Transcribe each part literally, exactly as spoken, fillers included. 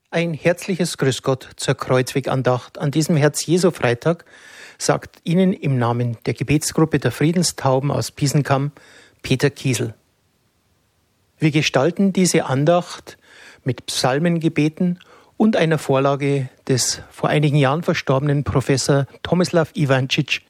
Ein herzliches Grüß Gott zur Kreuzwegandacht an diesem Herz-Jesu-Freitag sagt Ihnen im Namen der Gebetsgruppe der Friedenstauben aus Piesenkamm Peter Kiesel. Wir gestalten diese Andacht mit Psalmengebeten und einer Vorlage des vor einigen Jahren verstorbenen Professor Tomislav Ivancic.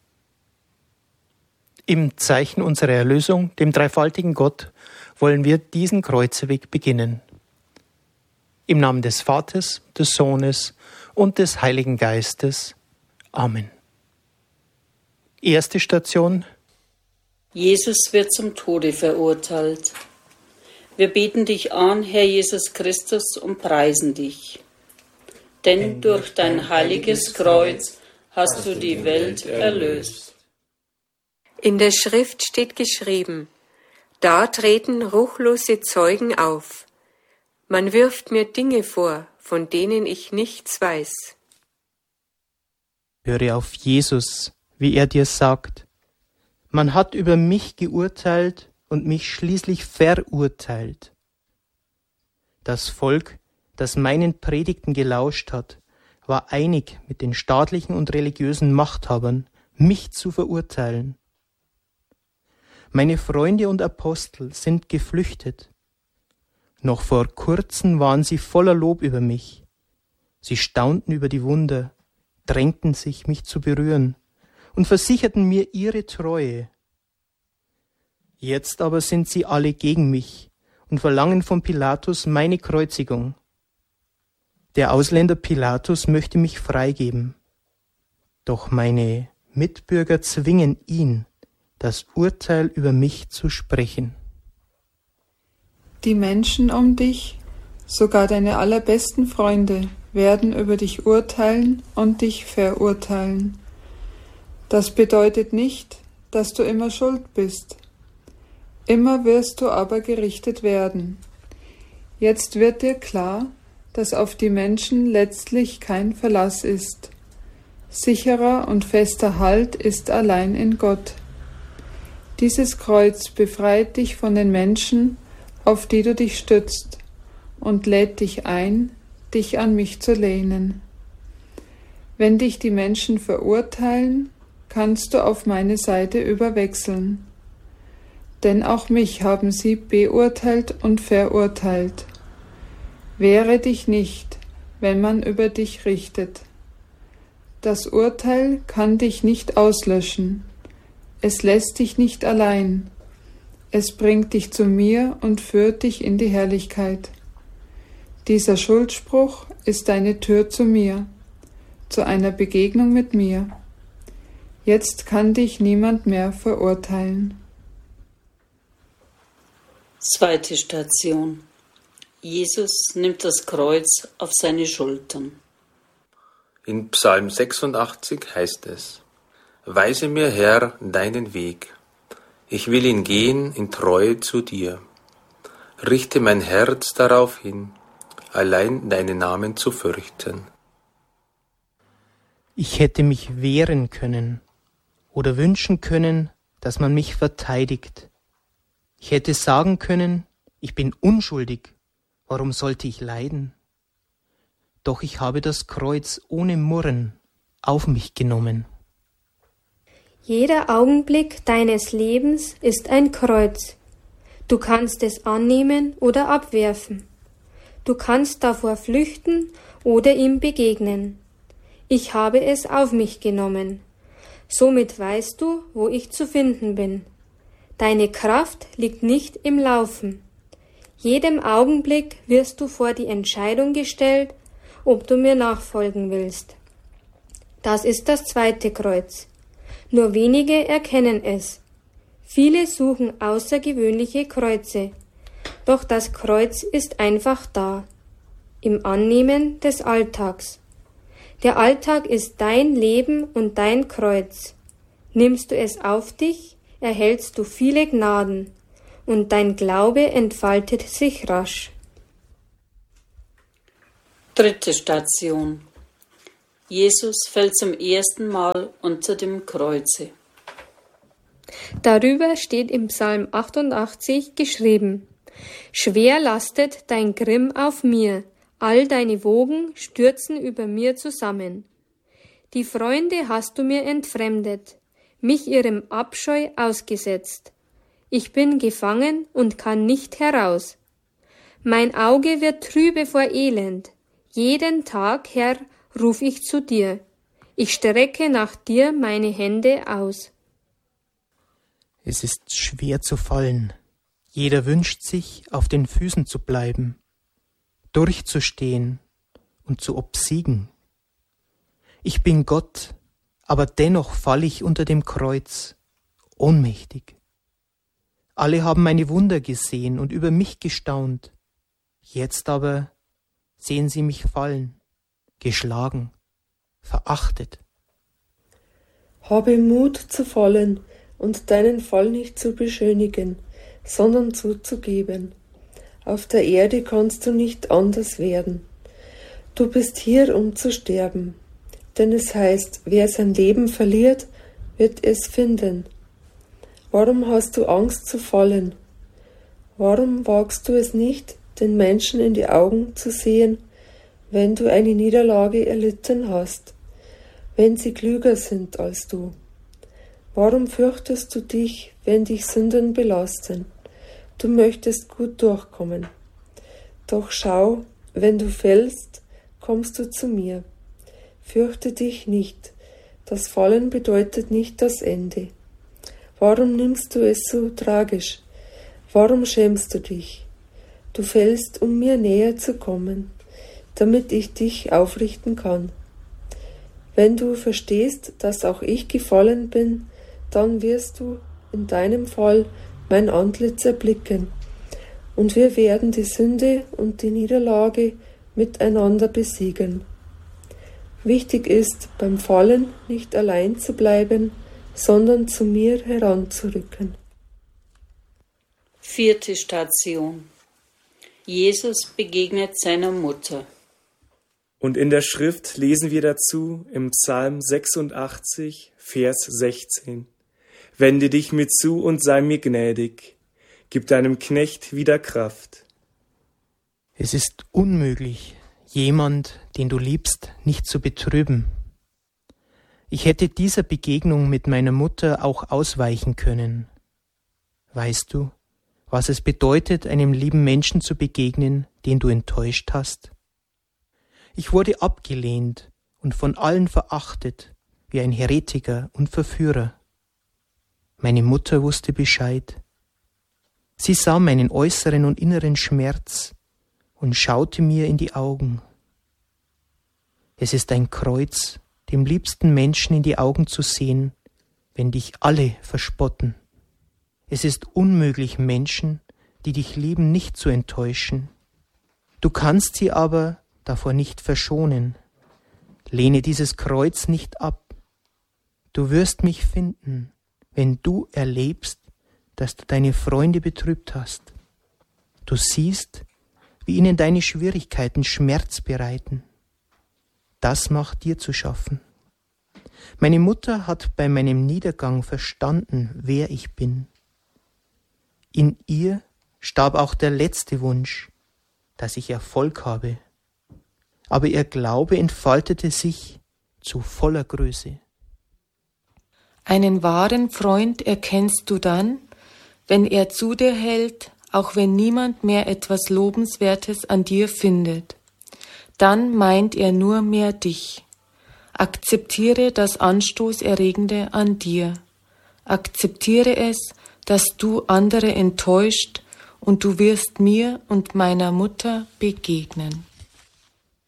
Im Zeichen unserer Erlösung, dem dreifaltigen Gott, wollen wir diesen Kreuzweg beginnen. Im Namen des Vaters, des Sohnes und des Heiligen Geistes. Amen. Erste Station. Jesus wird zum Tode verurteilt. Wir beten dich an, Herr Jesus Christus, und preisen dich. Denn durch dein heiliges Kreuz hast du die Welt erlöst. In der Schrift steht geschrieben: Da treten ruchlose Zeugen auf. Man wirft mir Dinge vor, von denen ich nichts weiß. Höre auf Jesus, wie er dir sagt: Man hat über mich geurteilt und mich schließlich verurteilt. Das Volk, das meinen Predigten gelauscht hat, war einig mit den staatlichen und religiösen Machthabern, mich zu verurteilen. Meine Freunde und Apostel sind geflüchtet. Noch vor kurzem waren sie voller Lob über mich. Sie staunten über die Wunder, drängten sich, mich zu berühren und versicherten mir ihre Treue. Jetzt aber sind sie alle gegen mich und verlangen von Pilatus meine Kreuzigung. Der Ausländer Pilatus möchte mich freigeben. Doch meine Mitbürger zwingen ihn, das Urteil über mich zu sprechen. Die Menschen um dich, sogar deine allerbesten Freunde, werden über dich urteilen und dich verurteilen. Das bedeutet nicht, dass du immer schuld bist. Immer wirst du aber gerichtet werden. Jetzt wird dir klar, dass auf die Menschen letztlich kein Verlass ist. Sicherer und fester Halt ist allein in Gott. Dieses Kreuz befreit dich von den Menschen, auf die du dich stützt, und lädt dich ein, dich an mich zu lehnen. Wenn dich die Menschen verurteilen, kannst du auf meine Seite überwechseln. Denn auch mich haben sie beurteilt und verurteilt. Wehre dich nicht, wenn man über dich richtet. Das Urteil kann dich nicht auslöschen. Es lässt dich nicht allein. Es bringt dich zu mir und führt dich in die Herrlichkeit. Dieser Schuldspruch ist deine Tür zu mir, zu einer Begegnung mit mir. Jetzt kann dich niemand mehr verurteilen. Zweite Station. Jesus nimmt das Kreuz auf seine Schultern. In Psalm sechsundachtzig heißt es: Weise mir, Herr, deinen Weg. Ich will ihn gehen in Treue zu dir. Richte mein Herz darauf hin, allein deinen Namen zu fürchten. Ich hätte mich wehren können oder wünschen können, dass man mich verteidigt. Ich hätte sagen können, ich bin unschuldig, warum sollte ich leiden? Doch ich habe das Kreuz ohne Murren auf mich genommen. Jeder Augenblick deines Lebens ist ein Kreuz. Du kannst es annehmen oder abwerfen. Du kannst davor flüchten oder ihm begegnen. Ich habe es auf mich genommen. Somit weißt du, wo ich zu finden bin. Deine Kraft liegt nicht im Laufen. Jedem Augenblick wirst du vor die Entscheidung gestellt, ob du mir nachfolgen willst. Das ist das zweite Kreuz. Nur wenige erkennen es. Viele suchen außergewöhnliche Kreuze. Doch das Kreuz ist einfach da, im Annehmen des Alltags. Der Alltag ist dein Leben und dein Kreuz. Nimmst du es auf dich, erhältst du viele Gnaden, und dein Glaube entfaltet sich rasch. Dritte Station. Jesus fällt zum ersten Mal unter dem Kreuze. Darüber steht im Psalm achtundachtzig geschrieben: Schwer lastet dein Grimm auf mir, All deine Wogen stürzen über mir zusammen. Die Freunde hast du mir entfremdet, mich ihrem Abscheu ausgesetzt. Ich bin gefangen und kann nicht heraus. Mein Auge wird trübe vor Elend. Jeden Tag, Herr, ruf ich zu dir. Ich strecke nach dir meine Hände aus. Es ist schwer zu fallen. Jeder wünscht sich, auf den Füßen zu bleiben, durchzustehen und zu obsiegen. Ich bin Gott, aber dennoch fall ich unter dem Kreuz, ohnmächtig. Alle haben meine Wunder gesehen und über mich gestaunt. Jetzt aber sehen sie mich fallen, geschlagen, verachtet. Habe Mut zu fallen und deinen Fall nicht zu beschönigen, sondern zuzugeben. Auf der Erde kannst du nicht anders werden. Du bist hier, um zu sterben. Denn es heißt, wer sein Leben verliert, wird es finden. Warum hast du Angst zu fallen? Warum wagst du es nicht, den Menschen in die Augen zu sehen, wenn du eine Niederlage erlitten hast, wenn sie klüger sind als du? Warum fürchtest du dich, wenn dich Sünden belasten? Du möchtest gut durchkommen. Doch schau, wenn du fällst, kommst du zu mir. Fürchte dich nicht, das Fallen bedeutet nicht das Ende. Warum nimmst du es so tragisch? Warum schämst du dich? Du fällst, um mir näher zu kommen, damit ich dich aufrichten kann. Wenn du verstehst, dass auch ich gefallen bin, dann wirst du in deinem Fall mein Antlitz erblicken, und wir werden die Sünde und die Niederlage miteinander besiegen. Wichtig ist, beim Fallen nicht allein zu bleiben, sondern zu mir heranzurücken. Vierte Station. Jesus begegnet seiner Mutter. Und in der Schrift lesen wir dazu im Psalm sechsundachtzig, Vers sechzehn. Wende dich mir zu und sei mir gnädig. Gib deinem Knecht wieder Kraft. Es ist unmöglich, jemand, den du liebst, nicht zu betrüben. Ich hätte dieser Begegnung mit meiner Mutter auch ausweichen können. Weißt du, was es bedeutet, einem lieben Menschen zu begegnen, den du enttäuscht hast? Ich wurde abgelehnt und von allen verachtet, wie ein Heretiker und Verführer. Meine Mutter wusste Bescheid. Sie sah meinen äußeren und inneren Schmerz und schaute mir in die Augen. Es ist ein Kreuz, dem liebsten Menschen in die Augen zu sehen, wenn dich alle verspotten. Es ist unmöglich, Menschen, die dich lieben, nicht zu enttäuschen. Du kannst sie aber davor nicht verschonen. Lehne dieses Kreuz nicht ab. Du wirst mich finden, wenn du erlebst, dass du deine Freunde betrübt hast. Du siehst, wie ihnen deine Schwierigkeiten Schmerz bereiten. Das macht dir zu schaffen. Meine Mutter hat bei meinem Niedergang verstanden, wer ich bin. In ihr starb auch der letzte Wunsch, dass ich Erfolg habe. Aber ihr Glaube entfaltete sich zu voller Größe. Einen wahren Freund erkennst du dann, wenn er zu dir hält, auch wenn niemand mehr etwas Lobenswertes an dir findet. Dann meint er nur mehr dich. Akzeptiere das Anstoßerregende an dir. Akzeptiere es, dass du andere enttäuscht, und du wirst mir und meiner Mutter begegnen.